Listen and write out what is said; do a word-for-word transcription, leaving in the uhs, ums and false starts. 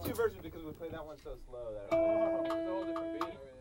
two versions because we played that one so slow that. Oh, it's a whole different beat.